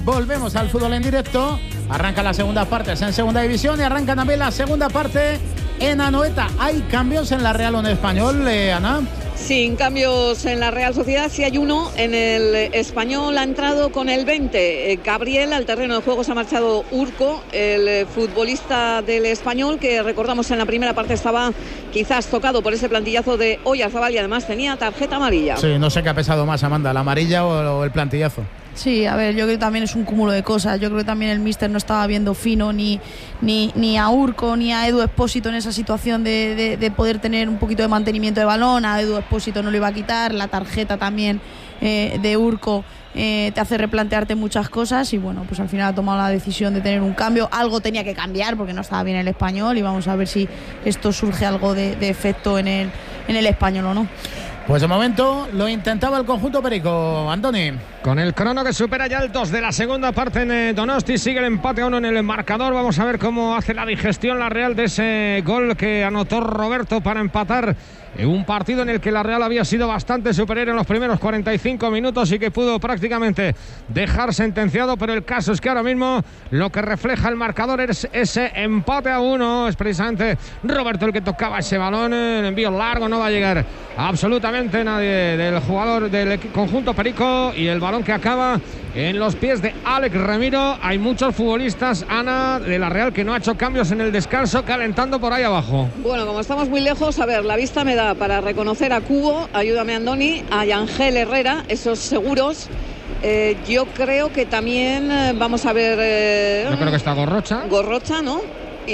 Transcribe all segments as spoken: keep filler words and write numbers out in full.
Volvemos al fútbol en directo. Arranca la segunda parte en segunda división y arranca también la segunda parte en Anoeta. ¿Hay cambios en la Real Unión Español, eh, Ana? Sin cambios en la Real Sociedad, sí hay uno. En el Español ha entrado con el veinte. Gabriel, al terreno de juego se ha marchado Urco, el futbolista del Español, que recordamos en la primera parte estaba quizás tocado por ese plantillazo de Oyarzabal y además tenía tarjeta amarilla. Sí, no sé qué ha pesado más, Amanda, la amarilla o, o el plantillazo. Sí, a ver, yo creo que también es un cúmulo de cosas. Yo creo que también el míster no estaba viendo fino ni, ni, ni a Urco ni a Edu Expósito en esa situación de, de, de poder tener un poquito de mantenimiento de balón. A Edu Expósito no lo iba a quitar. La tarjeta también eh, de Urco eh, te hace replantearte muchas cosas y bueno, pues al final ha tomado la decisión de tener un cambio. Algo tenía que cambiar porque no estaba bien el Español y vamos a ver si esto surge algo de, de efecto en el, en el Español o no. Pues de momento lo intentaba el conjunto perico, Andoni. Con el crono que supera ya el dos de la segunda parte en Donosti, sigue el empate a uno en el marcador. Vamos a ver cómo hace la digestión la Real de ese gol que anotó Roberto para empatar en un partido en el que la Real había sido bastante superior en los primeros cuarenta y cinco minutos y que pudo prácticamente dejar sentenciado, pero el caso es que ahora mismo lo que refleja el marcador es ese empate a uno. Es precisamente Roberto el que tocaba ese balón, el envío largo, no va a llegar absolutamente nadie del jugador del conjunto perico y el balón que acaba en los pies de Alex Remiro. Hay muchos futbolistas, Ana, de la Real que no ha hecho cambios en el descanso, calentando por ahí abajo. Bueno, como estamos muy lejos, a ver, la vista me da para reconocer a Cubo, ayúdame Andoni, a Yangel Herrera, esos seguros. Eh, yo creo que también eh, vamos a ver... Eh, yo creo que está Gorrocha. Gorrocha, ¿no?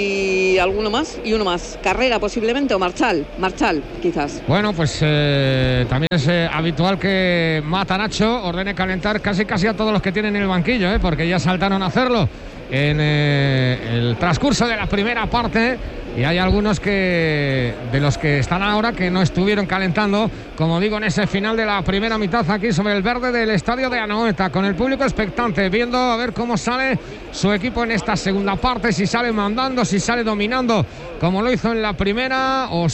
Y alguno más, y uno más. Carrera posiblemente, o Marchal, Marchal quizás. Bueno, pues eh, también es eh, habitual que Matanacho ordene calentar casi casi a todos los que tienen en el banquillo, ¿eh? Porque ya saltaron a hacerlo en eh, el transcurso de la primera parte. Y hay algunos que de los que están ahora que no estuvieron calentando, como digo, en ese final de la primera mitad aquí sobre el verde del estadio de Anoeta, con el público expectante, viendo a ver cómo sale su equipo en esta segunda parte, si sale mandando, si sale dominando como lo hizo en la primera, o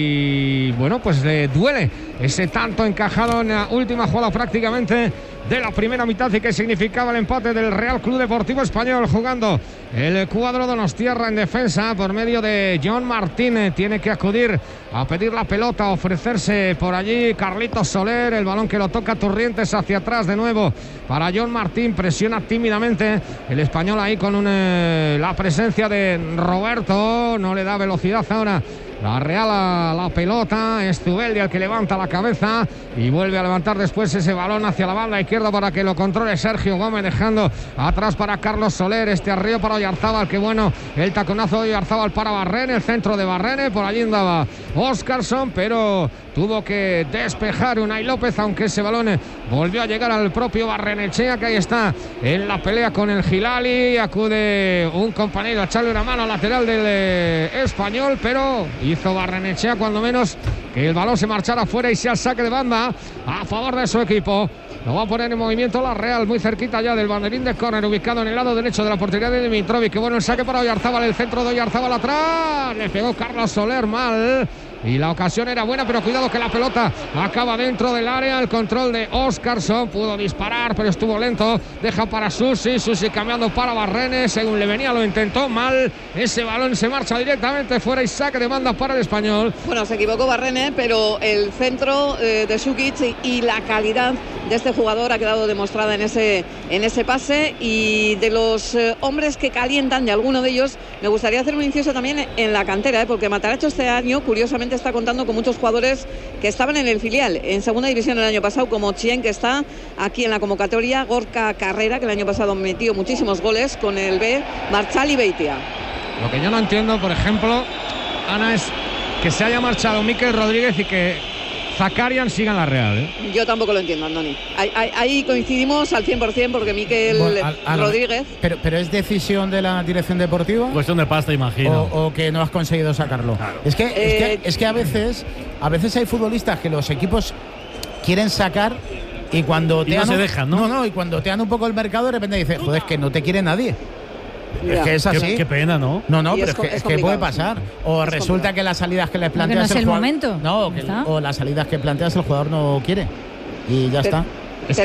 si, bueno, pues le duele ese tanto encajado en la última jugada prácticamente de la primera mitad y que significaba el empate del Real Club Deportivo Español, jugando el cuadro donostiarra en defensa por medio de John Martínez. Tiene que acudir a pedir la pelota, a ofrecerse por allí Carlitos Soler, el balón que lo toca Torrientes hacia atrás de nuevo para John Martín, presiona tímidamente el español ahí con un, eh, la presencia de Roberto, no le da velocidad ahora la Real a la pelota. Es Zubeldi el que levanta la cabeza y vuelve a levantar después ese balón hacia la banda izquierda para que lo controle Sergio Gómez, dejando atrás para Carlos Soler, este arriba para Oyarzabal, que bueno, el taconazo de Oyarzabal para Barrene, el centro de Barrene, por allí andaba Óscarson, pero tuvo que despejar Unai López, aunque ese balón volvió a llegar al propio Barrenechea, que ahí está en la pelea con el Gilali. Acude un compañero a echarle una mano al lateral del eh, español, pero hizo Barrenechea cuando menos que el balón se marchara fuera y sea saque de banda a favor de su equipo. Lo va a poner en movimiento la Real, muy cerquita ya del banderín de córner, ubicado en el lado derecho de la portería de Dimitrovic. Que bueno el saque para Oyarzabal, el centro de Oyarzabal atrás, le pegó Carlos Soler mal. Y la ocasión era buena, pero cuidado que la pelota acaba dentro del área. El control de Óscarson, pudo disparar, pero estuvo lento. Deja para Susi, Susi cambiando para Barrene. Según le venía, lo intentó mal. Ese balón se marcha directamente fuera y saque de banda para el español. Bueno, se equivocó Barrene, pero el centro eh, de Sukic y la calidad de este jugador ha quedado demostrada en ese, en ese pase. Y de los eh, hombres que calientan, de alguno de ellos, me gustaría hacer un inciso también en la cantera, ¿eh? Porque Mataracho este año, curiosamente, está contando con muchos jugadores que estaban en el filial en segunda división el año pasado, como Chien, que está aquí en la convocatoria, Gorka Carrera, que el año pasado metió muchísimos goles con el B, Marchal y Beitia. Lo que yo no entiendo, por ejemplo, Ana, es que se haya marchado Mikel Rodríguez y que Zakarian siga en la Real, ¿eh? Yo tampoco lo entiendo, Andoni. Ahí, ahí, ahí coincidimos al cien por cien porque Mikel bueno, al, al, Rodríguez... Pero, pero ¿es decisión de la dirección deportiva? Cuestión de pasta, imagino. O, o que no has conseguido sacarlo. Claro. Es, que, eh, es, que, es que a veces a veces hay futbolistas que los equipos quieren sacar y cuando te y no se dejan, ¿no? No, no, y cuando te dan un poco el mercado de repente dices, joder, es que no te quiere nadie. Ya. Es que es así. Qué, qué pena, ¿no? No, no, pero es, es, que, es, es que puede pasar. O es resulta complicado. que las salidas que les planteas no es el, el jugador, momento. No, que, o las salidas que planteas el jugador no quiere. Y ya pero, está. Es pero, que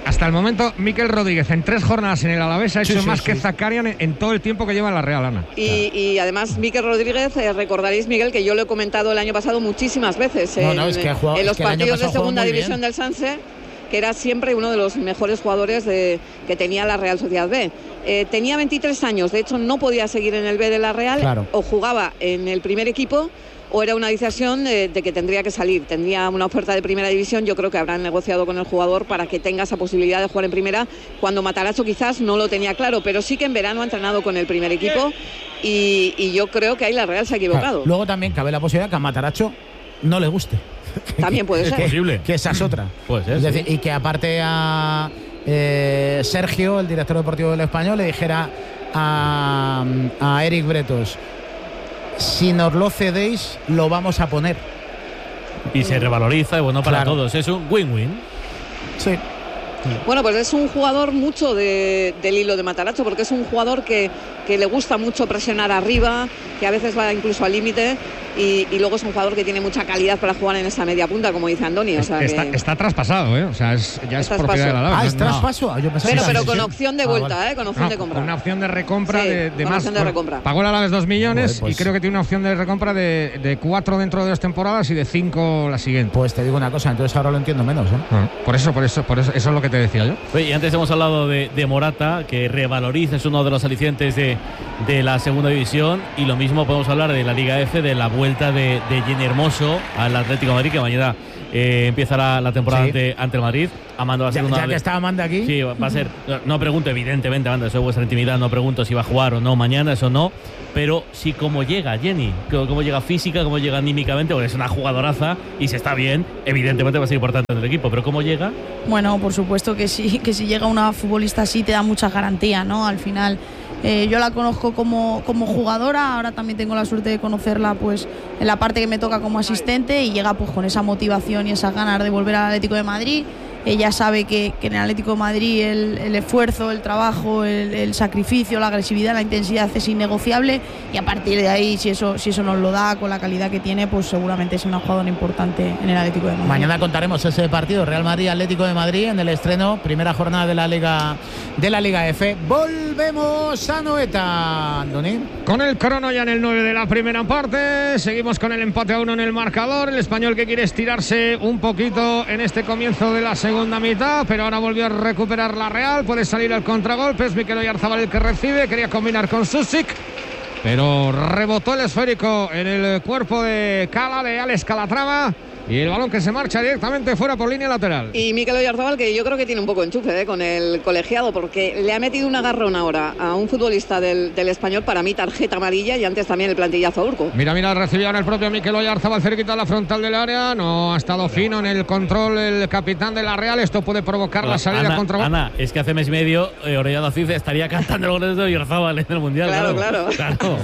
hasta el momento Mikel Rodríguez en tres jornadas en el Alavés ha hecho Sí, sí, más sí. que Zakarian en, en todo el tiempo que lleva en la Real, Ana. Y, y además Mikel Rodríguez, eh, recordaréis, Miguel, que yo lo he comentado el año pasado muchísimas veces No, en, no, es que ha jugado- en es los que el año partidos de pasado jugó segunda muy división bien. del Sanse, que era siempre uno de los mejores jugadores de, que tenía la Real Sociedad B. Eh, tenía veintitrés años, de hecho no podía seguir en el B de la Real, Claro. o jugaba en el primer equipo o era una decisión de, de que tendría que salir. Tendría una oferta de primera división, yo creo que habrán negociado con el jugador para que tenga esa posibilidad de jugar en primera, cuando Matarazzo quizás no lo tenía claro, pero sí que en verano ha entrenado con el primer equipo y, y yo creo que ahí la Real se ha equivocado. Claro. Luego también cabe la posibilidad que a Mataracho no le guste. También puede ser. Que- Posible. Que esa es otra. Puede ser, Es decir, sí. y que aparte a eh, Sergio, el director deportivo del Español, le dijera a, a Eric Bretos: si nos lo cedéis, lo vamos a poner. Y se revaloriza, y bueno, para Claro. todos. Es un win-win. Sí. Bueno, pues es un jugador mucho de, del hilo de Matarazzo, porque es un jugador que, que le gusta mucho presionar arriba, que a veces va incluso al límite, y, y luego es un jugador que tiene mucha calidad para jugar en esa media punta, como dice Andoni. O sea está, que... está traspasado, ¿eh? O sea, es, ya es Está propiedad de la Alavés. Ah, es No, traspaso. Ah, yo pensaba Pero, que pero era con cesión. opción de Ah, vuelta, vale. ¿eh? Con opción no, de compra. una opción de recompra Sí, de, de con más. opción de bueno, recompra. pagó el Alavés dos millones Joder, pues- y creo que tiene una opción de recompra de, de cuatro dentro de dos temporadas y de cinco la siguiente. Pues te digo una cosa, entonces ahora lo entiendo menos, ¿eh? Ah, por eso, por eso, por eso, eso es lo que te decía yo. Oye, y antes hemos hablado de, de Morata, que revaloriza, es uno de los alicientes de, de la segunda división. Y lo mismo podemos hablar de la Liga F, de la vuelta de, de Jenny Hermoso al Atlético de Madrid, que mañana eh, empieza la, la temporada Sí. ante, ante el Madrid. Amanda va a ser Ya, una ya de- que está Amanda aquí. Sí, va a ser. No, no pregunto, evidentemente, Amanda, eso es vuestra intimidad. No pregunto si va a jugar o no mañana, eso no. Pero sí cómo llega Jenny, cómo, cómo llega física, cómo llega anímicamente, porque es una jugadoraza y si está bien, evidentemente va a ser importante en el equipo. Pero cómo llega. Bueno, por supuesto que sí, que si llega una futbolista así te da muchas garantías, ¿no? Al final, eh, yo la conozco como, como jugadora, ahora también tengo la suerte de conocerla pues en la parte que me toca como asistente, y llega pues con esa motivación y esas ganas de volver al Atlético de Madrid. Ella sabe que, que en el Atlético de Madrid el, el esfuerzo, el trabajo, el, el sacrificio, la agresividad, la intensidad es innegociable, y a partir de ahí, si eso, si eso nos lo da con la calidad que tiene, pues seguramente es una jugadora importante en el Atlético de Madrid. Mañana contaremos ese partido, Real Madrid Atlético de Madrid, en el estreno, primera jornada de la Liga de la Liga F. Volvemos a Noeta, Andoni. Con el crono ya en el nueve de la primera parte, seguimos con el empate a uno en el marcador. El Español que quiere estirarse un poquito en este comienzo de la segunda mitad, pero ahora volvió a recuperar la Real, puede salir al contragolpe, es Mikel Oyarzabal el que recibe, quería combinar con Susic, pero rebotó el esférico en el cuerpo de Cala, de Alex Calatrava, y el balón que se marcha directamente fuera por línea lateral. Y Mikel Oyarzabal, que yo creo que tiene un poco enchufe ¿eh? con el colegiado, porque le ha metido un agarrón ahora a un futbolista del, del Español, para mí tarjeta amarilla, y antes también el plantillazo a Urco. Mira, mira, recibió ahora el propio Mikel Oyarzabal cerquita a la frontal del área, no ha estado fino en el control el capitán de la Real, esto puede provocar la salida Ana, contra... Ana, es que hace mes y medio eh, Orellana Cid estaría cantando el gol de Oyarzabal en el Mundial. Claro, claro. claro. Claro.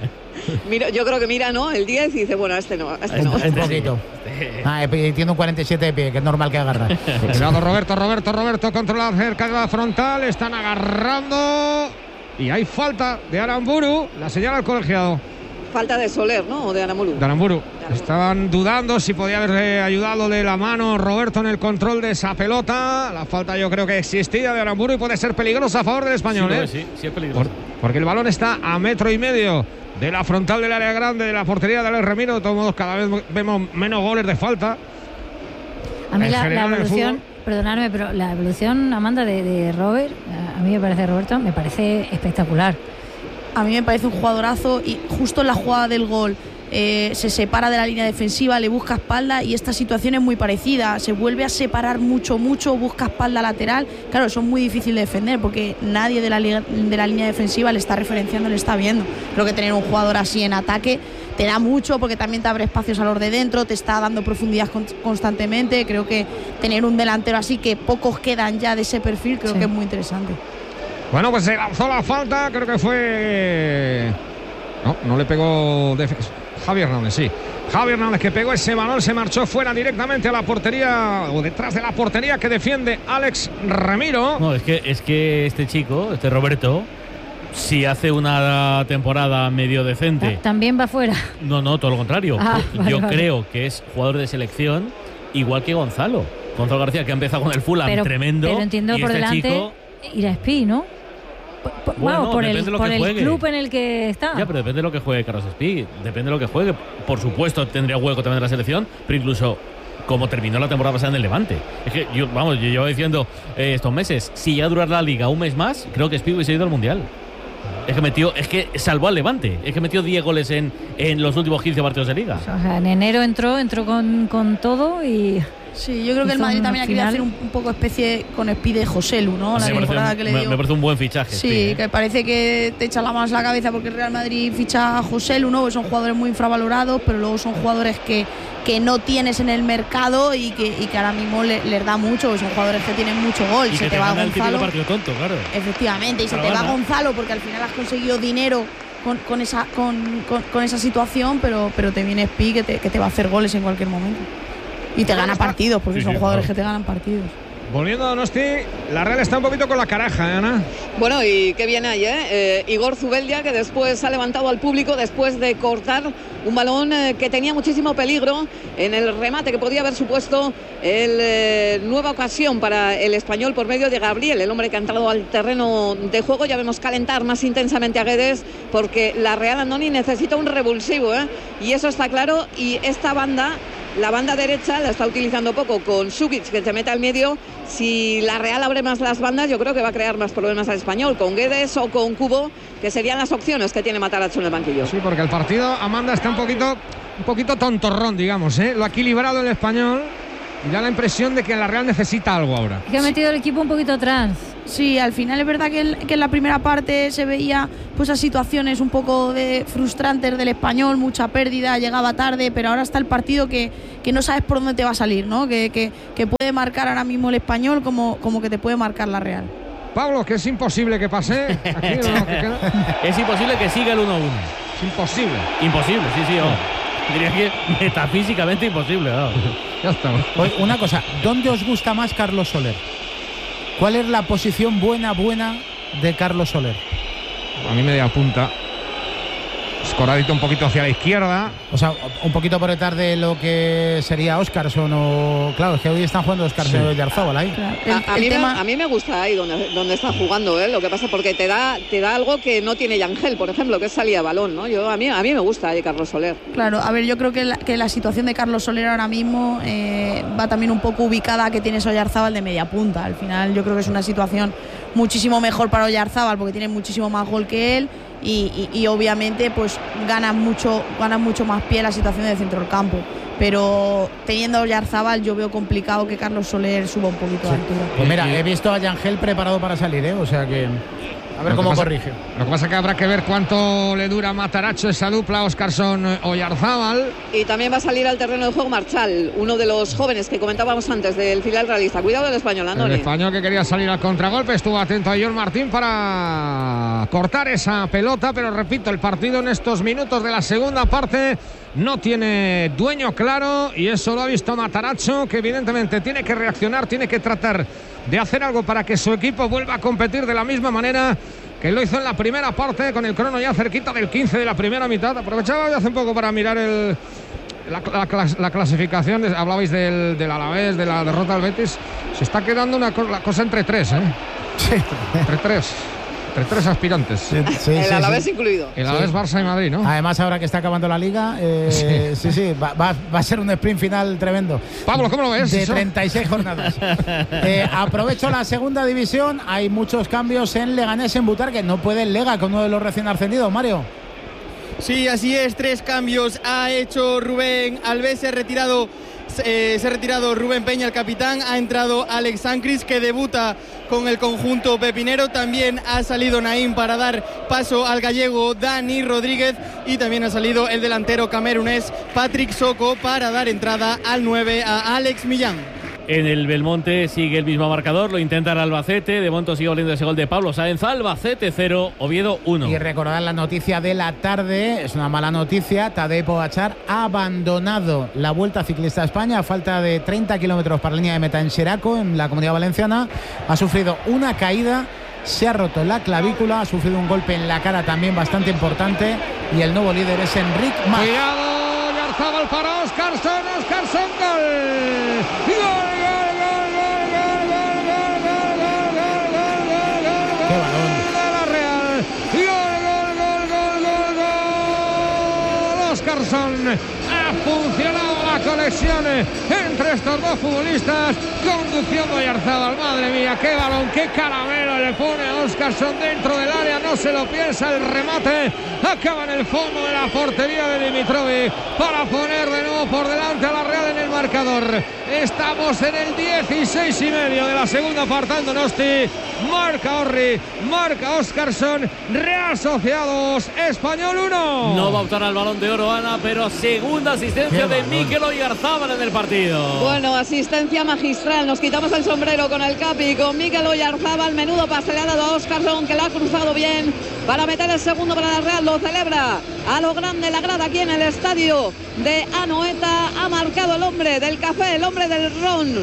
Mira, yo creo que mira, ¿no? El diez y dice, bueno, este no, este no. Un poquito. Ah, y tiene un cuarenta y siete de pie, que es normal que agarra. Cuidado Roberto, Roberto, Roberto controla cerca de la frontal, están agarrando y hay falta de Aramburu, la señala el colegiado. Falta de Soler, ¿no? O de Aramuru. De Aramburu. Estaban dudando si podía haber ayudado de la mano Roberto en el control de esa pelota. La falta yo creo que existía de Aramburu y puede ser peligrosa a favor del Español. Sí, ¿eh? no, sí, sí es peligroso. Por- porque el balón está a metro y medio de la frontal del área grande, de la portería de Alex Remiro. De todos modos, cada vez vemos menos goles de falta. A mí En la, la general, en el evolución, fútbol. perdonadme, pero la evolución, Amanda, de, de Robert, a mí me parece, Roberto, me parece espectacular. A mí me parece un jugadorazo, y justo en la jugada del gol eh, se separa de la línea defensiva, le busca espalda, y esta situación es muy parecida, se vuelve a separar mucho, mucho, busca espalda lateral. Claro, son muy difíciles de defender porque nadie de la, liga, de la línea defensiva le está referenciando, le está viendo. Creo que tener un jugador así en ataque te da mucho, porque también te abre espacios a los de dentro, te está dando profundidad con, constantemente. Creo que tener un delantero así, que pocos quedan ya de ese perfil, creo Sí. que es muy interesante. Bueno, pues se lanzó la falta, creo que fue... No, no le pegó def... Javier Hernández, sí. Javier Hernández que pegó ese balón, se marchó fuera directamente a la portería, o detrás de la portería que defiende Alex Remiro. No, es que, es que este chico, este Roberto, si hace una temporada medio decente. Ta- También va fuera. No, no, todo lo contrario. Ah, vale, Yo vale. creo que es jugador de selección igual que Gonzalo. Gonzalo García, que ha empezado con el Fulham pero, tremendo. Pero entiendo y por este delante chico, ir a Espí, ¿no? Por, por, Bueno, vamos, por depende el, de lo por que el juegue. club en el que está. Ya, pero depende de lo que juegue Carlos Espí. Depende de lo que juegue. Por supuesto, tendría hueco también en la selección, pero incluso como terminó la temporada pasada en el Levante. Es que yo, vamos, yo llevo diciendo eh, estos meses, si llega a durar la liga un mes más, creo que Espí hubiese ido al Mundial. Es que metió, es que salvó al Levante. Es que metió diez goles en, en los últimos quince partidos de liga. O sea, en enero entró, entró con, con todo y... Sí, yo creo que el Hizo Madrid un también ha querido final. hacer un, un poco especie con Espí de Joselu, ¿no? La me, temporada parece que un, le me, dio. me parece un buen fichaje. Sí, Espí, ¿eh? que parece que te echa la mano a la cabeza porque el Real Madrid ficha a Joselu, ¿no? Que son jugadores muy infravalorados, pero luego son jugadores que, que no tienes en el mercado y que, y que ahora mismo le- les da mucho, que son jugadores que tienen mucho gol. Y Se que te, te va gana el típico Gonzalo. partido tonto, claro. Efectivamente, y se Pero te va gana. Gonzalo porque al final has conseguido dinero con, con, esa, con, con, con esa situación, pero, pero te viene Espí que te, que te va a hacer goles en cualquier momento. Y te gana partidos, porque Sí, son sí, jugadores claro. que te ganan partidos. Volviendo a Donosti, la Real está un poquito con la caraja, ¿eh, Ana? Bueno, y qué bien hay, ¿eh? Eh, Igor Zubeldia, que después ha levantado al público después de cortar un balón eh, que tenía muchísimo peligro en el remate, que podía haber supuesto el eh, nueva ocasión para el español por medio de Gabriel, el hombre que ha entrado al terreno de juego. Ya vemos calentar más intensamente a Guedes, porque la Real, Andoni, necesita un revulsivo, ¿eh? Y eso está claro, y esta banda... La banda derecha la está utilizando poco con Sukic, que se mete al medio. Si la Real abre más las bandas, yo creo que va a crear más problemas al español, con Guedes o con Cubo, que serían las opciones que tiene Matarazzo en el banquillo. Sí, porque el partido, Amanda, está un poquito, un poquito tontorrón, digamos, ¿eh? Lo ha equilibrado el español y da la impresión de que la Real necesita algo ahora. Que ha metido el equipo un poquito atrás. Sí, al final es verdad que, el- que en la primera parte se veía pues esas situaciones un poco de frustrantes del español, mucha pérdida, llegaba tarde, pero ahora está el partido que, que no sabes por dónde te va a salir, ¿no? Que, que, que puede marcar ahora mismo el español como, como que te puede marcar la Real. Pablo, que es imposible que pase. Aquí lo que queda. Es imposible que siga el uno uno. Es imposible. Imposible, sí, sí. Oh. Diría que metafísicamente imposible. Oh. Ya estamos. Oye, una cosa, ¿dónde os gusta más Carlos Soler? ¿Cuál es la posición buena, buena de Carlos Soler? A mí media punta. Escoradito un poquito hacia la izquierda. O sea, un poquito por detrás de lo que sería Óscarson o... Claro, es que hoy están jugando Óscarson y Oyarzábal ahí. El, A, a el mí tema... me, a mí me gusta ahí donde, donde está jugando, ¿eh? Lo que pasa porque te da, te da algo que no tiene Yangel, por ejemplo, que es salida de balón, ¿no? Yo, a, mí, a mí me gusta ahí Carlos Soler. Claro, a ver, yo creo que la, que la situación de Carlos Soler ahora mismo eh, va también un poco ubicada a que tiene Oyarzábal de media punta. Al final yo creo que es una situación muchísimo mejor para Oyarzábal porque tiene muchísimo más gol que él y, y, y obviamente pues gana mucho, gana mucho más pie la situación de centro del campo. Pero teniendo a Oyarzábal yo veo complicado que Carlos Soler suba un poquito de altura. Pues mira, he visto a Yangel preparado para salir, ¿eh? O sea que... A ver Lo que cómo pasa- corrige. Lo que pasa es que habrá que ver cuánto le dura a Matarazzo esa dupla, Óscarson Oyarzábal. Y también va a salir al terreno de juego Marchal, uno de los jóvenes que comentábamos antes del filial realista. Cuidado del español, El Andoni. español que quería salir al contragolpe, estuvo atento a John Martín para cortar esa pelota, pero repito, el partido en estos minutos de la segunda parte no tiene dueño claro y eso lo ha visto Matarazzo, que evidentemente tiene que reaccionar, tiene que tratar de hacer algo para que su equipo vuelva a competir de la misma manera que lo hizo en la primera parte, con el crono ya cerquita del quince de la primera mitad. Aprovechaba hace un poco para mirar el La, la, la clasificación, hablabais del, del Alavés, de la derrota del Betis, se está quedando una co- la cosa entre tres, ¿eh? Sí. Entre tres, entre tres aspirantes. Sí, sí, El sí, Alavés sí. incluido. El Alavés, Barça y Madrid, ¿no? Además, ahora que está acabando la liga, eh, sí, sí, va, va- va a ser un sprint final tremendo. Pablo, ¿cómo lo ves? De eso? treinta y seis jornadas. Eh, aprovecho la segunda división. Hay muchos cambios en Leganés, en Butarque. No puede el Lega con uno de los recién ascendidos, Mario. Sí, así es, tres cambios ha hecho Rubén Alves, se ha retirado, eh, se ha retirado Rubén Peña, el capitán, ha entrado Alex Sancris, que debuta con el conjunto pepinero, también ha salido Naim para dar paso al gallego Dani Rodríguez y también ha salido el delantero camerunés Patrick Soko para dar entrada al nueve a Alex Millán. En el Belmonte sigue el mismo marcador, lo intenta el Albacete, de momento sigue oliendo ese gol de Pablo Sáenz. Albacete cero, Oviedo uno. Y recordad la noticia de la tarde, es una mala noticia. Tadej Pogačar ha abandonado la Vuelta Ciclista a España a falta de treinta kilómetros para la línea de meta en Xeraco, en la Comunidad Valenciana. Ha sufrido una caída, se ha roto la clavícula, ha sufrido un golpe en la cara también bastante importante y el nuevo líder es Enric Mas. Cuidado, Oyarzábal para Óscarson, Óscarson, gol. Gol, gol, gol. Oscarsson. Ha funcionado la conexión entre estos dos futbolistas, conduciendo Oyarzábal. Madre mía, qué balón, qué caramelo le pone a Oscarsson dentro del área, no se lo piensa, el remate acaba en el fondo de la portería de Dimitrovic para poner de nuevo por delante a la Real en el marcador. Estamos en el dieciséis y medio de la segunda parte. Donosti, marca Orri, marca Oscarsson, Real Sociedad dos, Español uno. No va a optar al Balón de Oro, Ana, pero segunda asistencia de Mikel Oyarzábal en el partido. Bueno, asistencia magistral. Nos quitamos el sombrero con el Capi, con Mikel Oyarzábal. Menudo pase le ha dado a Oscarsson, que la ha cruzado bien para meter el segundo para la Real. Lo celebra a lo grande la grada aquí en el estadio de Anoeta. Ha marcado el hombre del café, el hombre del ron,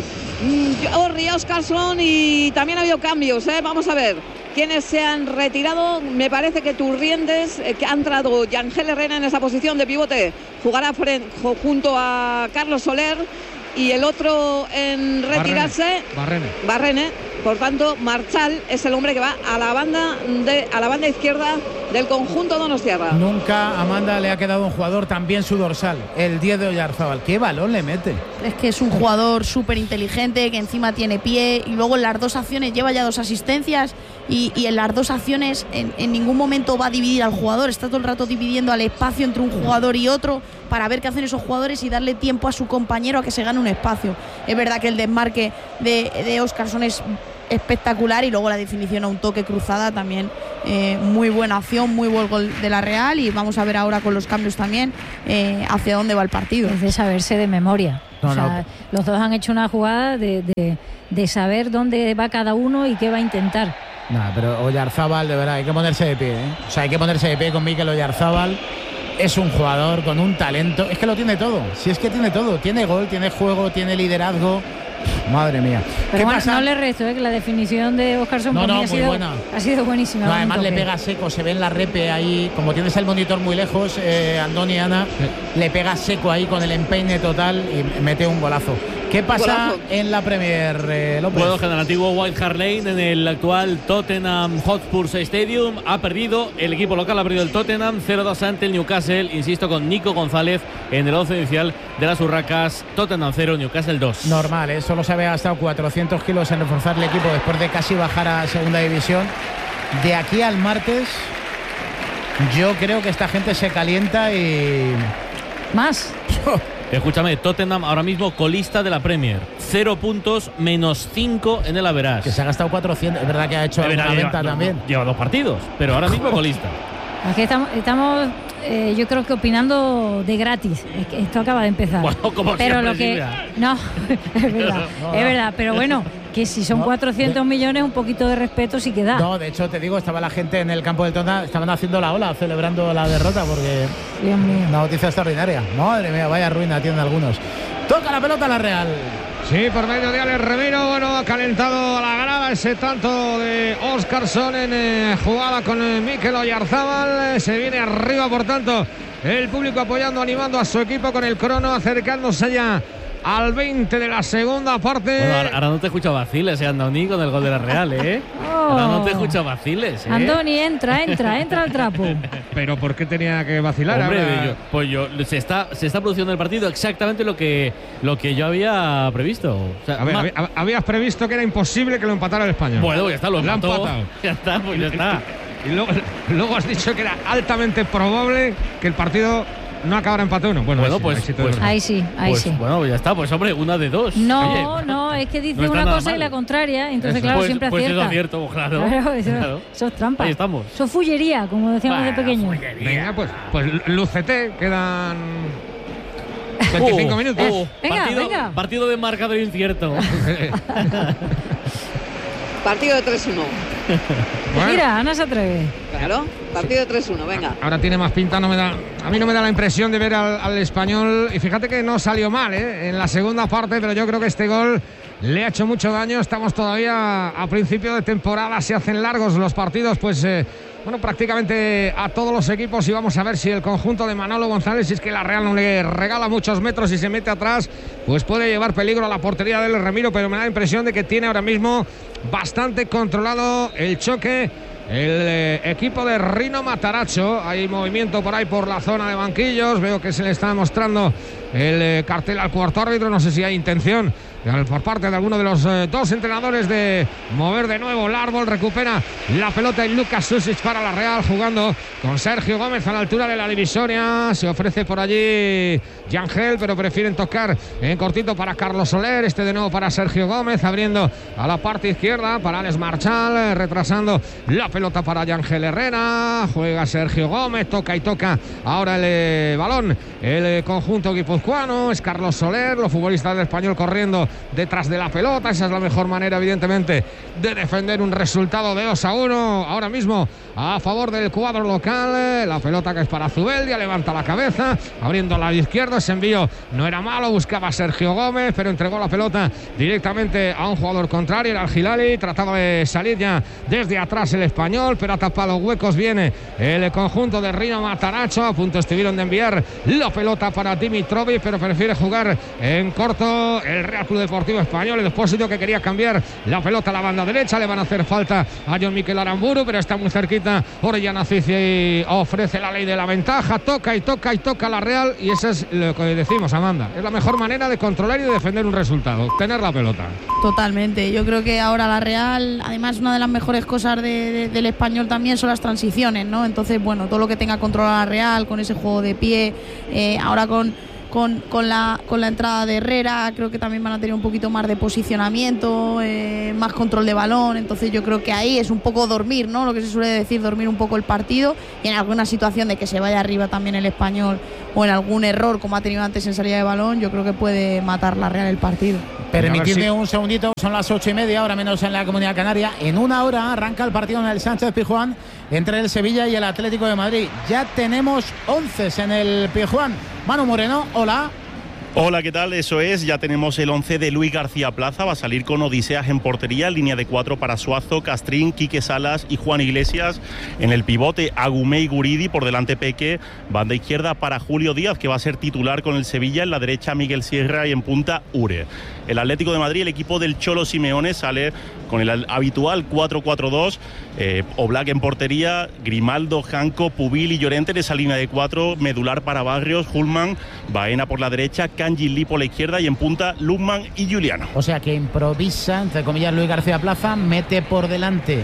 Orri, Oscarsson, y también ha habido cambios, ¿eh? Vamos a ver quiénes se han retirado. Me parece que Turrientes, eh, que ha entrado Yangel Herrera en esa posición de pivote, jugará frente, junto a Carlos Soler, y el otro en retirarse, Barrene. Barrene. Por tanto, Marchal es el hombre que va a la banda de a la banda izquierda del conjunto donostiarra. Nunca a Amanda le ha quedado un jugador tan bien su dorsal, el diez de Oyarzábal. ¿Qué balón le mete? Es que es un jugador súper inteligente, que encima tiene pie, y luego en las dos acciones lleva ya dos asistencias, y, y en las dos acciones en, en ningún momento va a dividir al jugador, está todo el rato dividiendo al espacio entre un jugador y otro para ver qué hacen esos jugadores y darle tiempo a su compañero a que se gane un espacio. Es verdad que el desmarque de, de Oscarsson es espectacular, y luego la definición a un toque cruzada también, eh, muy buena acción, muy buen gol de la Real, y vamos a ver ahora con los cambios también eh, hacia dónde va el partido. Es de saberse de memoria. No, o sea, no. Los dos han hecho una jugada de, de, de saber dónde va cada uno y qué va a intentar. Nah, pero Oyarzábal, de verdad, hay que ponerse de pie, ¿eh? O sea, hay que ponerse de pie con Mikel Oyarzábal. Es un jugador con un talento, es que lo tiene todo, si es que tiene todo, tiene gol, tiene juego, tiene liderazgo. Madre mía. Pero bueno, no le resto, ¿eh? Que la definición de Oscarsson no, no, ha, sido, buena. ha sido buenísima. No, además le pega seco, se ve en la repe ahí, como tienes el monitor muy lejos, eh, Andoni y Ana, sí. Le pega seco ahí con el empeine total y mete un golazo. ¿Qué pasa golazo en la Premier, eh, López? Bueno, en el antiguo White Hart Lane, en el actual Tottenham Hotspur Stadium, ha perdido el equipo local, ha perdido el Tottenham cero dos ante el Newcastle, insisto, con Nico González en el once inicial de las Urracas. Tottenham cero, Newcastle dos. Normal, ¿eh? Solo se había gastado cuatrocientos kilos en reforzar el equipo después de casi bajar a segunda división. De aquí al martes, yo creo que esta gente se calienta y... ¿Más? Escúchame, Tottenham ahora mismo colista de la Premier, cero puntos, menos cinco en el average. Que se ha gastado cuatrocientos, es verdad que ha hecho una venta lleva, también. No, lleva dos partidos, pero ahora mismo colista. Aquí estamos, estamos eh, yo creo que opinando de gratis. Es que esto acaba de empezar. Bueno, como pero siempre, lo que Silvia. no, es verdad, no, es verdad, pero bueno, que si son no, cuatrocientos de... millones, un poquito de respeto sí que da. No, de hecho te digo, estaba la gente en el campo del Tottenham, estaban haciendo la ola, celebrando la derrota, porque Dios mío, una noticia extraordinaria. Madre mía, vaya ruina tienen algunos. Toca la pelota la Real. Sí, por medio de Alex Remiro. Bueno, ha calentado a la grada ese tanto de Oscarsson en eh, jugada con eh, Mikel Oyarzábal. Se viene arriba, por tanto, el público apoyando, animando a su equipo con el crono, acercándose ya al veinte de la segunda parte. Bueno, ahora, ahora no te escucho vaciles, eh, Andoni, con el gol de la Real, ¿eh? Oh. Ahora no te escucho vaciles, ¿eh? Andoni, entra, entra, entra al trapo. ¿Pero por qué tenía que vacilar? Hombre, ahora... yo, pues yo, se está, se está produciendo el partido exactamente lo que, lo que yo había previsto. O sea, a ver, ma... habías previsto que era imposible que lo empatara el Español. Bueno, ya está, lo empató. empatado. Ya está, pues ya está. Y luego, luego has dicho que era altamente probable que el partido no acabara empate uno. Bueno, bueno ahí, pues, sí, ahí, sí, pues, ahí sí, ahí pues, sí. Bueno, pues ya está, pues hombre, una de dos. No, Oye, no, es que dice no una cosa mal. y la contraria, entonces eso. claro, pues, siempre pues acierta. Pues eso acierto, claro. Claro, eso, claro. eso es trampa. Ahí estamos. Eso es fullería, como decíamos Bah, de pequeño. Venga, pues, pues lucete, quedan veinticinco uh, minutos. Uh, venga, partido, venga. Partido de marcador incierto. Partido de tres uno. Bueno. Mira, Ana se atreve. Claro, partido de tres uno, venga. Ahora tiene más pinta, no me da, a mí no me da la impresión de ver al, al Español. Y fíjate que no salió mal, ¿eh? En la segunda parte, pero yo creo que este gol le ha hecho mucho daño. Estamos todavía a principio de temporada, se hacen largos los partidos, pues eh, bueno, prácticamente a todos los equipos, y vamos a ver si el conjunto de Manolo González, si es que la Real no le regala muchos metros y se mete atrás, pues puede llevar peligro a la portería del Remiro, pero me da la impresión de que tiene ahora mismo bastante controlado el choque el eh, equipo de Rino Matarazzo. Hay movimiento por ahí por la zona de banquillos. Veo que se le está mostrando el eh, cartel al cuarto árbitro. No sé si hay intención por parte de alguno de los eh, dos entrenadores de mover de nuevo. Larbol recupera la pelota y Lucas Susic para la Real, jugando con Sergio Gómez a la altura de la divisoria. Se ofrece por allí Yangel, pero prefieren tocar en cortito para Carlos Soler. Este de nuevo para Sergio Gómez, abriendo a la parte izquierda para Alex Marchal, retrasando la pelota para Yangel Herrera. Juega Sergio Gómez, toca y toca ahora el eh, balón el eh, conjunto guipuzcoano. Es Carlos Soler, los futbolistas del Español corriendo detrás de la pelota. Esa es la mejor manera, evidentemente, de defender un resultado de dos a uno ahora mismo a favor del cuadro local. La pelota que es para Zubeldia, levanta la cabeza, abriendo al lado izquierdo. Ese envío no era malo, buscaba Sergio Gómez, pero entregó la pelota directamente a un jugador contrario, era el Hilali. Trataba de salir ya desde atrás el Español, pero ha tapado huecos. Viene el conjunto de Rino Matarazzo, a punto estuvieron de enviar la pelota para Dimitrovic, pero prefiere jugar en corto el Real Club Deportivo Español. El Expósito, que quería cambiar la pelota a la banda derecha. Le van a hacer falta a John Miquel Aramburu, pero está muy cerquita Orellana Cici y ofrece la ley de la ventaja. Toca y toca y toca la Real, y eso es lo que decimos, Amanda, es la mejor manera de controlar y de defender un resultado, tener la pelota. Totalmente, yo creo que ahora la Real, además, una de las mejores cosas de, de, del Español también son las transiciones, ¿no? Entonces, bueno, todo lo que tenga controlada la Real, con ese juego de pie, eh, ahora con Con, con, la, con la entrada de Herrera, creo que también van a tener un poquito más de posicionamiento, eh, más control de balón. Entonces yo creo que ahí es un poco dormir, ¿no? Lo que se suele decir, dormir un poco el partido, y en alguna situación de que se vaya arriba también el Español, o en algún error como ha tenido antes en salida de balón, yo creo que puede matar la Real el partido. Permitidme un segundito, son las ocho y media, ahora menos en la Comunidad Canaria. En una hora arranca el partido en el Sánchez Pizjuán entre el Sevilla y el Atlético de Madrid. Ya tenemos once en el Pizjuán. Manu Moreno, hola. Hola, ¿qué tal? Eso es, ya tenemos el once de Luis García Plaza. Va a salir con Odiseas en portería, línea de cuatro para Suazo, Castrín, Quique Salas y Juan Iglesias. En el pivote, Agumé y Guridi, por delante Peque. Banda izquierda para Julio Díaz, que va a ser titular con el Sevilla. En la derecha, Miguel Sierra, y en punta, Ure. El Atlético de Madrid, el equipo del Cholo Simeone, sale con el habitual cuatro cuatro dos. Eh, Oblak en portería, Grimaldo, Janco, Pubil y Llorente en esa línea de cuatro. Medular para Barrios, Hulman, Baena por la derecha, Kanji Lee por la izquierda, y en punta Luzman y Juliano. O sea que improvisa, entre comillas, Luis García Plaza, mete por delante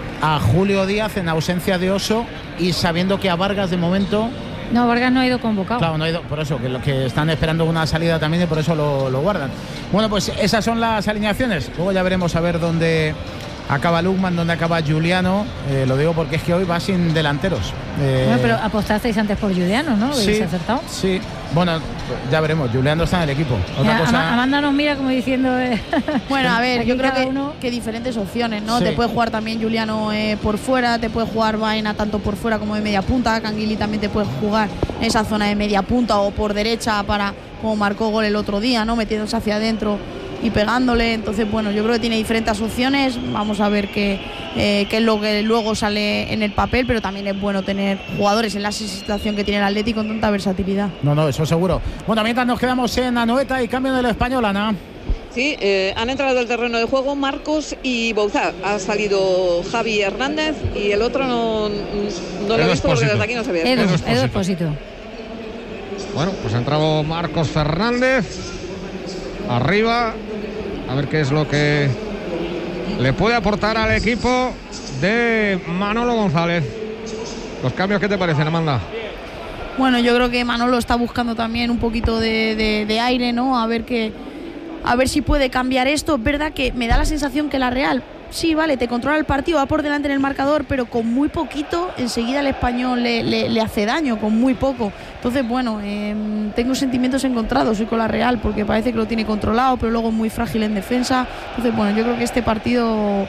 a Julio Díaz en ausencia de Oso, y sabiendo que a Vargas de momento... No, Vargas no ha ido convocado. Claro, no ha ido, por eso, que los que están esperando una salida también, y por eso lo, lo guardan. Bueno, pues esas son las alineaciones. Luego ya veremos a ver dónde acaba Luzman, dónde acaba Juliano. Eh, lo digo porque es que hoy va sin delanteros. Eh, bueno, pero apostasteis antes por Juliano, ¿no? ¿Habéis sí, acertado? Sí. Bueno, ya veremos. Juliano está en el equipo. Otra ya, cosa... Amanda nos mira como diciendo... Eh, bueno, a ver, yo creo que, uno... que diferentes opciones, ¿no? Sí. Te puede jugar también Juliano eh, por fuera, te puede jugar Baena tanto por fuera como de media punta. Canguili también te puede jugar en esa zona de media punta o por derecha, para como marcó gol el otro día, ¿no? Metiéndose hacia adentro y pegándole. Entonces, bueno, yo creo que tiene diferentes opciones. Vamos a ver qué, eh, qué es lo que luego sale en el papel, pero también es bueno tener jugadores en la situación que tiene el Atlético con tanta versatilidad. No, no, eso seguro. Bueno, mientras nos quedamos en Anoeta y cambio del Español, Ana. Sí, eh, han entrado al terreno de juego Marcos y Bouzá. Ha salido Javi Hernández y el otro no, no lo he visto porque desde aquí no se ve. Edu, Edu Expósito. Bueno, pues ha entrado Marcos Fernández arriba, a ver qué es lo que le puede aportar al equipo de Manolo González. Los cambios, ¿qué te parecen, Amanda? Bueno, yo creo que Manolo está buscando también un poquito de, de, de aire, ¿no? A ver qué, a ver si puede cambiar esto. Es verdad que me da la sensación que la Real, sí, vale, te controla el partido, va por delante en el marcador, pero con muy poquito enseguida el Español le, le, le hace daño, con muy poco. Entonces, bueno, eh, tengo sentimientos encontrados hoy con la Real, porque parece que lo tiene controlado, pero luego muy frágil en defensa. Entonces, bueno, yo creo que este partido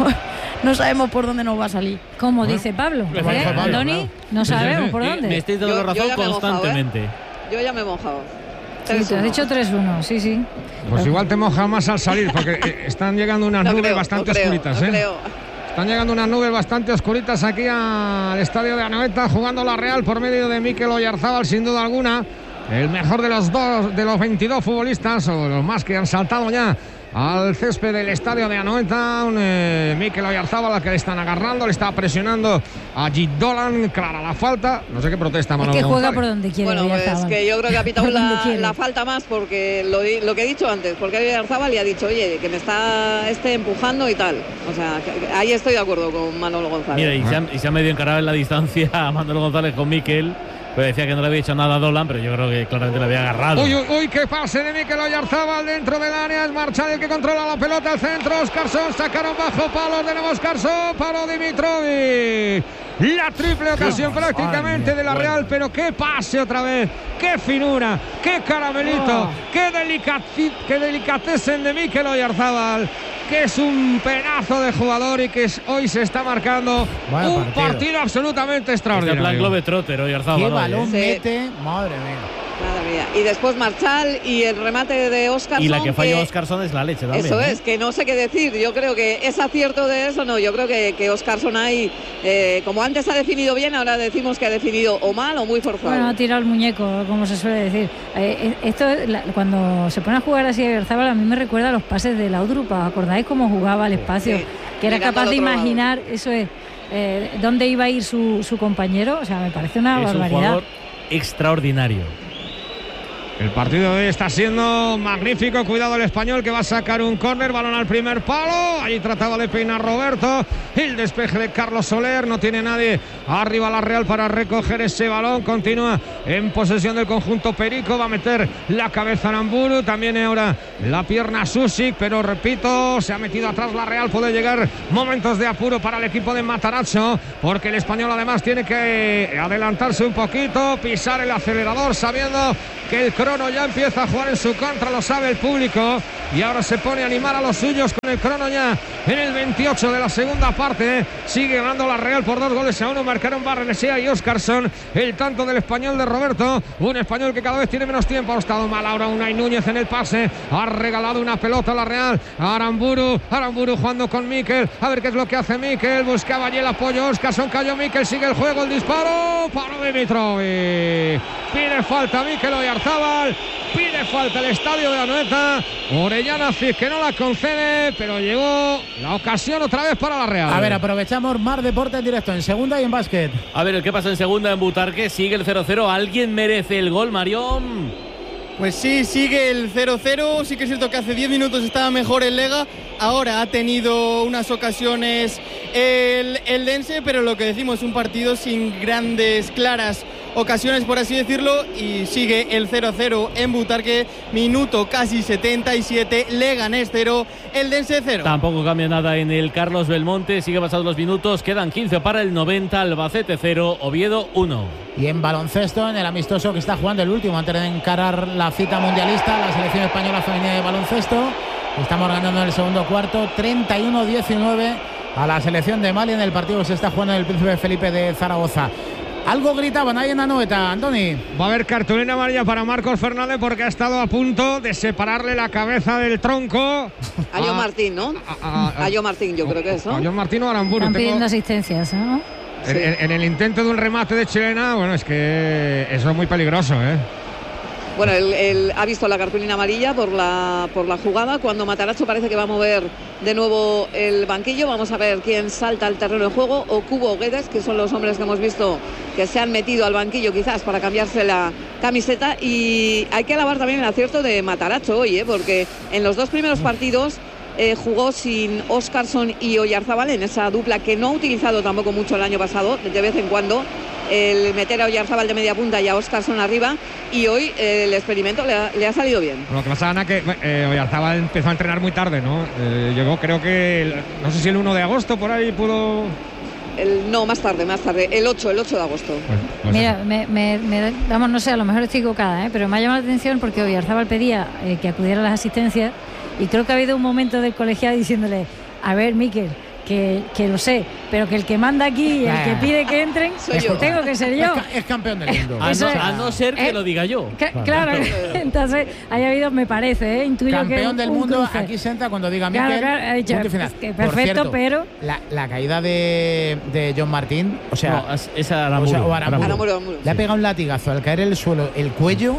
no sabemos por dónde nos va a salir. Como bueno, dice Pablo, ¿eh? Pablo, Andoni, claro. No sabemos por dónde. Me estáis dando yo, razón yo constantemente. Mojado, ¿eh? Yo ya me he mojado. Sí, te has dicho tres uno, sí, sí. Pues igual te moja más al salir, porque están llegando unas no nubes creo, bastante no creo, oscuritas, no ¿eh? Creo. Están llegando unas nubes bastante oscuritas aquí al estadio de Anoeta, jugando la Real por medio de Mikel Oyarzábal, sin duda alguna. El mejor de los dos, de los veintidós futbolistas, o los más que han saltado ya al césped del estadio de Anoeta. Un eh, Mikel Oyarzabal que le están agarrando, le está presionando a Jit Dolan. Clara la falta. No sé qué protesta Manolo Es que juega González. por donde quiere. Bueno, pues Oyarzabal. que yo creo que ha pitado Por donde la, quiere. la falta más porque lo, di- lo que he dicho antes, porque Oyarzabal le ha dicho, oye, que me está este empujando y tal. O sea, que- que ahí estoy de acuerdo con Manolo González. Mira, y se, ha, y se ha medio encarado en la distancia a Manuel González con Mikel. Pues decía que no le había hecho nada a Dolan, pero yo creo que claramente le había agarrado. Uy, uy, uy, qué pase de Mikel Oyarzabal dentro del área. Es Marchal el que controla la pelota. El centro, Oscarson. Sacaron bajo palos de nuevo Oscarson. Paró Dimitrovic. La triple ocasión prácticamente de la Real. Pero qué pase otra vez. Qué finura. Qué caramelito. Qué, delicati- qué delicatesen de Mikel Oyarzabal. Que es un pedazo de jugador y que es- hoy se está marcando Vaya un partido. partido absolutamente Este plan extraordinario. Globetrotter, Oyarzabal. Qué hoy, balón ¿eh? Sí. mete, madre mía. Madre mía. Y después Marchal y el remate de Oscarson. Y la que falló Oscarson es la leche también. Eso ¿eh? es, que no sé qué decir. Yo creo que es acierto de eso, no. Yo creo que, que Oscarson ahí, eh, como antes ha definido bien, ahora decimos que ha definido o mal o muy forzado. Bueno, ha tirado el muñeco, como se suele decir. Eh, esto, la- cuando se pone a jugar así a Oyarzabal, a mí me recuerda a los pases de Laudrup. ¿Acordáis cómo jugaba al espacio? Sí, Que era mirando capaz al de otro imaginar, eso es, eh, dónde iba a ir su, su compañero. O sea, me parece una Es un barbaridad. jugador extraordinario. El partido de hoy está siendo magnífico. Cuidado el español que va a sacar un córner. Balón al primer palo. Allí trataba de peinar Roberto. El despeje de Carlos Soler. No tiene nadie arriba la Real para recoger ese balón. Continúa en posesión del conjunto Perico. Va a meter la cabeza Aramburu. También ahora la pierna Susic. Pero repito, se ha metido atrás la Real. Puede llegar momentos de apuro para el equipo de Matarazzo. Porque el español además tiene que adelantarse un poquito. Pisar el acelerador sabiendo que el crono ya empieza a jugar en su contra, lo sabe el público, y ahora se pone a animar a los suyos con el crono ya en el veintiocho de la segunda parte. Sigue ganando la Real por dos goles a uno. Marcaron Barrenechea y Oscarson. El tanto del español de Roberto, un español que cada vez tiene menos tiempo. Ha estado mal ahora Unai Núñez en el pase, ha regalado una pelota a la Real a Aramburu. Aramburu jugando con Mikel, a ver qué es lo que hace Mikel. Buscaba allí el apoyo Oscarson, cayó Mikel, sigue el juego, el disparo, paró Dimitrovic. Pide falta Mikel Oyarzabal, pide falta el estadio de Anoeta. Orellana Cid que no la concede, pero llegó la ocasión otra vez para la Real. A ver, aprovechamos más deporte en directo en segunda y en básquet. A ver, ¿qué pasa en segunda en Butarque? Sigue el cero cero. ¿Alguien merece el gol, Marión? Pues sí, sigue el cero cero. Sí que es cierto que hace diez minutos estaba mejor el Lega. Ahora ha tenido unas ocasiones el, el Dense, pero lo que decimos, un partido sin grandes, claras ocasiones, por así decirlo. Y sigue el cero cero en Butarque. Minuto casi setenta y siete. Leganés cero, el Dense cero. Tampoco cambia nada en el Carlos Belmonte. Sigue pasando los minutos. Quedan quince para el noventa. Albacete cero, Oviedo uno. Y en baloncesto, en el amistoso que está jugando el último antes de encarar la cita mundialista, la selección española femenina de baloncesto. Estamos ganando en el segundo cuarto, treinta y uno diecinueve a la selección de Mali en el partido que se está jugando en el Príncipe Felipe de Zaragoza. Algo gritaban ahí en Anoeta, Antoni. Va a haber cartulina amarilla para Marcos Fernández porque ha estado a punto de separarle la cabeza del tronco A John a- Martín, ¿no? a- a- A John Martín, yo creo que es, ¿no? a John Martín o Aramburu. Están Tengo- pidiendo asistencias, ¿no? en, en- en el intento de un remate de chilena, bueno, es que eso es muy peligroso, ¿eh? Bueno, él, él ha visto la cartulina amarilla por la, por la jugada. Cuando Matarazzo parece que va a mover de nuevo el banquillo. Vamos a ver quién salta al terreno de juego. O Cubo o Guedes, que son los hombres que hemos visto que se han metido al banquillo quizás para cambiarse la camiseta. Y hay que alabar también el acierto de Matarazzo hoy, ¿eh? Porque en los dos primeros partidos eh, jugó sin Oscarson y Oyarzabal, en esa dupla que no ha utilizado tampoco mucho el año pasado, de vez en cuando. El meter a Oyarzabal de media punta y a Oscarson arriba, y hoy eh, el experimento le ha, le ha salido bien. Lo que pasa, Ana, que eh, Oyarzabal empezó a entrenar muy tarde, ¿no? Eh, llegó, creo que, el- no sé si el uno de agosto por ahí pudo... El, no, más tarde, más tarde, el ocho, el ocho de agosto. Pues, pues Mira, me, me- me- vamos, no sé, a lo mejor estoy equivocada, ¿eh? Pero me ha llamado la atención porque Oyarzabal pedía eh, que acudiera a las asistencias, y creo que ha habido un momento del colegiado diciéndole: a ver, Mikel, que, que lo sé, pero que el que manda aquí y el que pide que entren, Soy yo. tengo que ser yo. Es, ca- es campeón del mundo. A Eso no, es. a no ser que Eh, lo diga yo. Cla- Claro, entonces haya habido, me parece, ¿eh? Intuyo Campeón que del un mundo, cruce. aquí se entra cuando diga Claro, Mikel. claro, ha dicho, punto y final. es que Por perfecto, cierto, pero- La, la caída de, de John Martín, o sea, No, es- es o Aramburu. sea, o Aramburu, Aramburu, Aramburu. le ha pegado un latigazo al caer en el suelo, el cuello.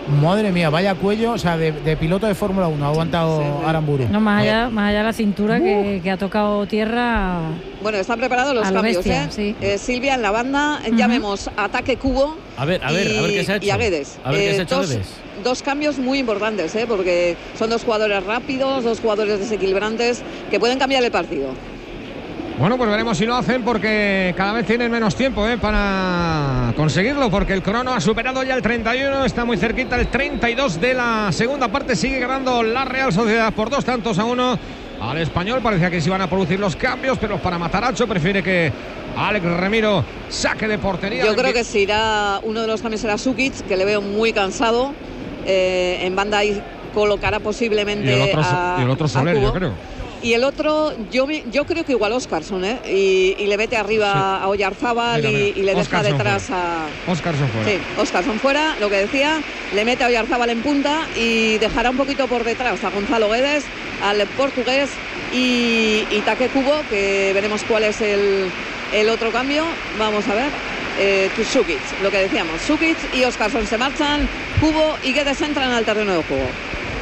Madre mía, vaya cuello, o sea, de, de piloto de Fórmula uno ha aguantado sí, sí. Aramburu. No, más allá, más allá la cintura uh. que, que ha tocado tierra. Bueno, están preparados los cambios, bestia, ¿eh? Sí. eh Silvia en la banda, uh-huh. ya vemos ataque Cubo. A ver, a ver, y, a ver qué se ha hecho. Y a Guedes. A ver eh, qué se ha hecho dos, Guedes. Dos cambios muy importantes, ¿eh? Porque son dos jugadores rápidos, dos jugadores desequilibrantes que pueden cambiar el partido. Bueno, pues veremos si lo hacen porque cada vez tienen menos tiempo ¿eh? para conseguirlo, porque el crono ha superado ya el treinta y uno, está muy cerquita el treinta y dos de la segunda parte, sigue ganando la Real Sociedad por dos tantos a uno al Español. Parecía que se iban a producir los cambios, pero para Matarazzo prefiere que Alex Remiro saque de portería. Yo creo que si irá uno de los cambios será Sukic, que le veo muy cansado, eh, en banda ahí colocará posiblemente y el otro, a, y el otro Soler, yo creo. Y el otro, yo, yo creo que igual Óscarson, ¿eh? Y, y le mete arriba sí. a Oyarzábal mira, mira. y, y le Oscarson deja detrás fuera. a... Óscarson fuera. Sí, Óscarson fuera, lo que decía, le mete a Oyarzábal en punta y dejará un poquito por detrás a Gonzalo Guedes, al portugués y, y Take Kubo, que veremos cuál es el, el otro cambio. Vamos a ver. Eh, Sukic, lo que decíamos, Sukic y Óscarson se marchan, Kubo y Guedes entran al terreno de juego.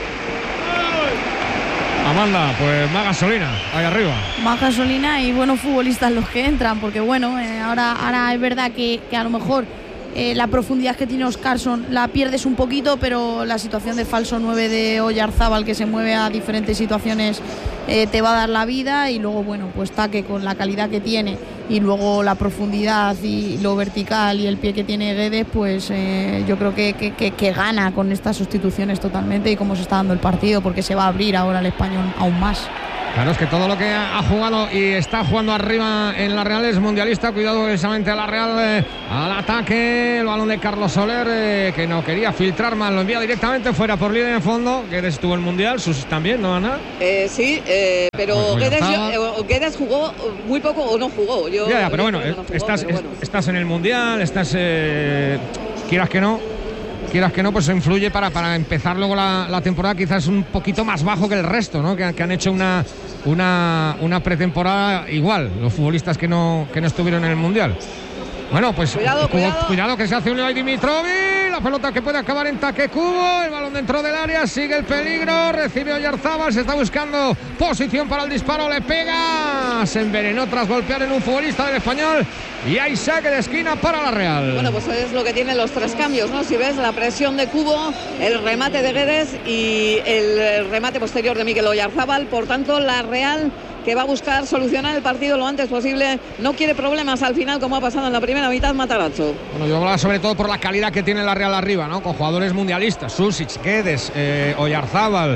Amanda, pues más gasolina, ahí arriba. Más gasolina y buenos futbolistas los que entran, porque bueno, eh, ahora, ahora es verdad que, que a lo mejor eh, la profundidad que tiene Óscarson la pierdes un poquito, pero la situación de falso nueve de Oyarzábal, que se mueve a diferentes situaciones, eh, te va a dar la vida. Y luego, bueno, pues Take con la calidad que tiene y luego la profundidad y lo vertical y el pie que tiene Guedes, pues eh, yo creo que, que, que, que gana con estas sustituciones totalmente y cómo se está dando el partido, porque se va a abrir ahora el Español aún más. Claro, es que todo lo que ha jugado y está jugando arriba en la Real es mundialista. Cuidado precisamente a la Real, eh, al ataque, el balón de Carlos Soler, eh, que no quería filtrar más, lo envía directamente fuera por línea de fondo. Guedes estuvo en el mundial, Sus también, ¿no, Ana? Eh, sí, eh, pero pues Guedes, yo, eh, Guedes jugó muy poco o no jugó. Yo, ya, ya, pero bueno, no jugó, estás, pero bueno, estás en el mundial, estás, eh, quieras que no. Quieras que no, pues influye para, para empezar luego la, la temporada quizás un poquito más bajo que el resto, ¿no? Que, que han hecho una, una, una pretemporada igual, los futbolistas que no, que no estuvieron en el Mundial. Bueno, pues cuidado, cu- cuidado. cuidado que se hace un Unai Dimitrovic, la pelota que puede acabar en Take Kubo, el balón dentro del área, sigue el peligro, recibe Oyarzábal, se está buscando posición para el disparo, le pega, se envenenó tras golpear en un futbolista del Español y hay saque de esquina para la Real. Bueno, pues es lo que tienen los tres cambios, ¿no? Si ves la presión de Kubo, el remate de Guedes y el remate posterior de Mikel Oyarzábal, por tanto la Real, que va a buscar solucionar el partido lo antes posible, no quiere problemas al final como ha pasado en la primera mitad Matarazzo. Bueno, yo hablaba sobre todo por la calidad que tiene la Real arriba, ¿no? Con jugadores mundialistas, Susic, Guedes, eh, Oyarzábal,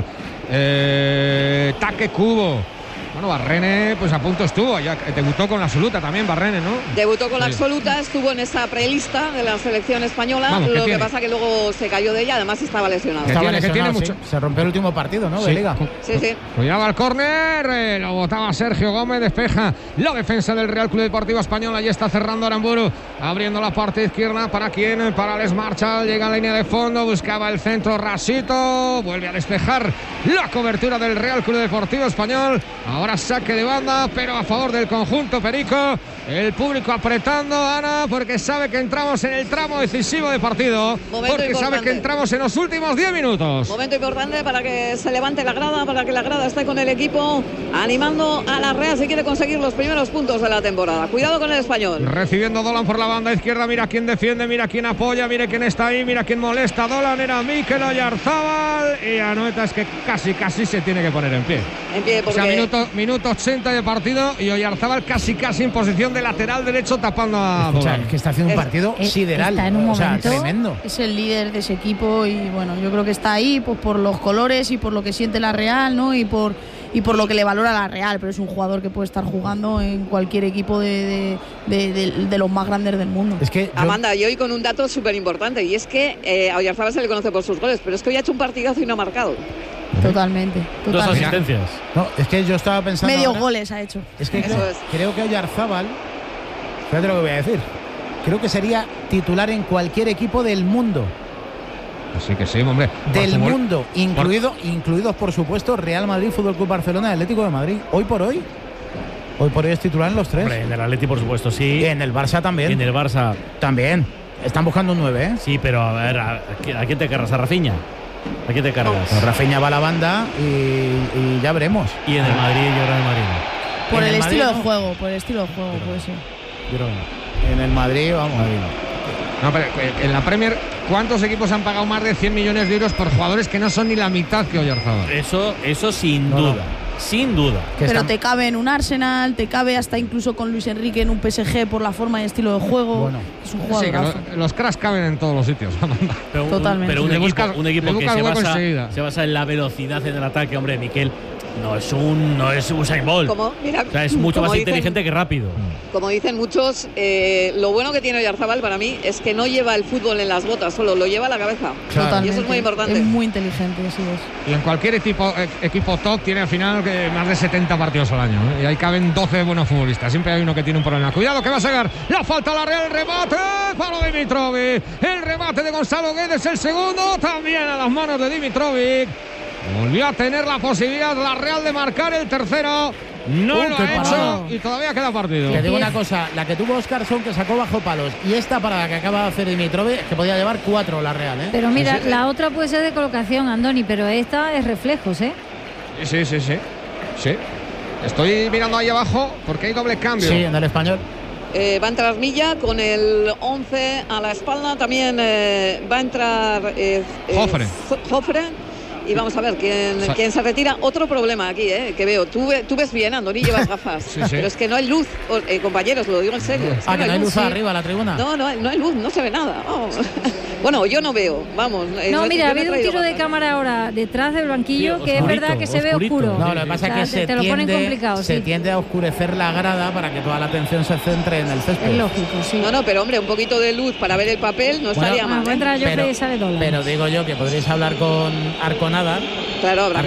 eh, Take Kubo. Bueno, Barrene pues a punto estuvo, ya debutó con la absoluta también Barrene, ¿no? Debutó con la sí. absoluta, estuvo en esa prelista de la selección española. Vamos, lo que tiene? pasa que luego se cayó de ella, además estaba lesionado. Estaba tiene, lesionado, que tiene sí. mucho. Se rompió el último partido, ¿no? Sí. De Liga. Sí, sí. Cuidado al córner, eh, lo botaba Sergio Gómez, despeja la defensa del Real Club Deportivo Español. Allí está cerrando Aramburu, abriendo la parte izquierda. ¿Para quién? Para Alex Marchal, llega a la línea de fondo, buscaba el centro, Rasito, vuelve a despejar la cobertura del Real Club Deportivo Español. Ahora saque de banda, pero a favor del conjunto perico. El público apretando, Ana, porque sabe que entramos en el tramo decisivo de partido. Momento porque importante. sabe que entramos en los últimos diez minutos. Momento importante para que se levante la grada, para que la grada esté con el equipo animando a la Real si quiere conseguir los primeros puntos de la temporada. Cuidado con el Español. Recibiendo Dolan por la banda izquierda, mira quién defiende, mira quién apoya, mira quién está ahí, mira quién molesta. Dolan era Mikel Oyarzábal y Anoeta es que casi, casi se tiene que poner en pie. En pie porque... O sea, minuto, minuto ochenta de partido y Oyarzábal casi, casi en posición de lateral derecho tapando a O sea, Dolan. es que está haciendo un Es- partido es- sideral, está en un o sea, momento- tremendo. Es el líder de ese equipo y bueno, yo creo que está ahí pues por los colores y por lo que siente la Real, ¿no? Y por y por lo que le valora la Real, pero es un jugador que puede estar jugando en cualquier equipo de, de, de, de, de los más grandes del mundo. Es que yo- Amanda, y hoy con un dato súper importante, y es que eh, a Oyarzábal se le conoce por sus goles, pero es que hoy ha hecho un partidazo y no ha marcado. Totalmente, Dos totalmente. asistencias. no, es que yo estaba pensando Medio ahora- goles ha hecho. Es que Eso creo, es. creo que Oyarzábal, fíjate lo que voy a decir, creo que sería titular en cualquier equipo del mundo. Así que sí, hombre. Del Por su- mundo, incluido, incluidos por supuesto Real Madrid, Fútbol Club Barcelona y Atlético de Madrid. Hoy por hoy, hoy por hoy es titular en los tres. Hombre, en el Atleti, por supuesto, sí. Y en el Barça también. Y en el Barça. También. Están buscando un nueve, ¿eh? Sí, pero a ver, ¿a, a quién te cargas? ¿A Rafinha? ¿A quién te cargas? Pues Rafinha va a la banda y, y ya veremos. Y en el Madrid, yo creo en el Madrid no. Por En el, el estilo Madrid, de ¿no? juego, por el estilo de juego, puede ser. Yo creo que no. En el Madrid, vamos a ver. No, pero en la Premier, ¿cuántos equipos han pagado más de cien millones de euros por jugadores que no son ni la mitad que Oyarzábal? Eso, eso sin No, duda. no. Sin duda. Que Pero están- te cabe en un Arsenal, te cabe hasta incluso con Luis Enrique en un P S G por la forma y estilo de juego. Bueno. Es un Sí, jugador. que lo- los cracks caben en todos los sitios. Pero un- Totalmente. pero un Le equipo, buscas- un equipo le que buscas se hueco basa, enseguida. se basa en la velocidad en el ataque, hombre, Miquel. No es un no es Usain Bolt. Como, mira, O sea, es mucho como más dicen- inteligente que rápido. Como dicen muchos, eh, lo bueno que tiene Oyarzabal para mí es que no lleva el fútbol en las botas, solo lo lleva a la cabeza. Claro. Totalmente. Y eso es muy importante. Es muy inteligente, así es. Y en cualquier equipo, eh, equipo top tiene al final que más de setenta partidos al año, ¿eh? Y ahí caben doce buenos futbolistas. Siempre hay uno que tiene un problema. Cuidado que va a llegar la falta a la Real, el remate para Dimitrovic. El remate de Gonzalo Guedes, el segundo, también a las manos de Dimitrovic. Volvió a tener la posibilidad la Real de marcar el tercero. No Uh, lo qué ha hecho parada. y todavía queda partido. Te digo una cosa, la que tuvo Oscarson que sacó bajo palos y esta para la que acaba de hacer Dimitrovic que podía llevar cuatro la Real, ¿eh? Pero mira, Sí, sí. la otra puede ser de colocación, Andoni, pero esta es reflejos, ¿eh? Sí, sí, sí. Sí. Estoy mirando ahí abajo porque hay doble cambio. Sí, en el Español. Eh, va a entrar Milla con el once a la espalda. También eh, va a entrar eh, eh, Jofre. Jofre. Y vamos a ver quién, Sa- quién se retira. Otro problema aquí, eh, que veo. Tú, ve- tú ves bien, Andoni, llevas gafas. Sí, sí. Pero es que no hay luz, o- eh, compañeros, lo digo en serio. Es Ah, que no hay luz sí. arriba en la tribuna. No, no, hay- no hay luz, no se ve nada. Vamos. Bueno, yo no veo, vamos. eh, No, yo mira, me ha he habido un traído tiro de gafas. cámara ahora detrás del banquillo, Sí, que es oscurito, verdad que se ve oscurito. oscuro. No, lo que pasa O sea, es que te- se, te lo ponen tiende, complicado, se sí. tiende a oscurecer la grada para que toda la atención se centre en el césped. Es lógico, sí. No, no, pero hombre, un poquito de luz para ver el papel no Bueno, estaría Ah, mal. va a ¿eh? entrar Joffrey Pero, y sale Dolan. pero digo yo que podréis hablar con Arconada. Claro, habrá